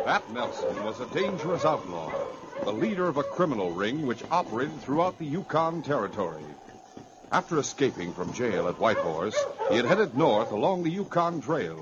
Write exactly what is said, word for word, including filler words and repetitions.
Bat Nelson was a dangerous outlaw, the leader of a criminal ring which operated throughout the Yukon Territory. After escaping from jail at Whitehorse, he had headed north along the Yukon Trail